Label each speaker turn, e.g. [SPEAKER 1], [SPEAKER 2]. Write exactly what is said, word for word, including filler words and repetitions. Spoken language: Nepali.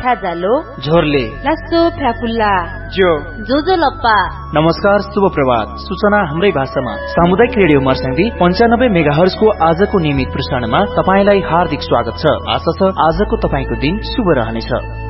[SPEAKER 1] फ्याजालो
[SPEAKER 2] झोरले
[SPEAKER 1] लासो फ्याफुल्ला
[SPEAKER 2] जो
[SPEAKER 1] जोजो लप्पा।
[SPEAKER 2] नमस्कार, शुभ प्रभात। सूचना हाम्रै भाषामा सामुदायिक रेडियो मर्स्याङ्दी पञ्चानब्बे मेगाहर्जको आजको नियमित प्रसारणमा तपाईलाई हार्दिक स्वागत छ। आशा छ आजको तपाईको दिन शुभ रहनेछ।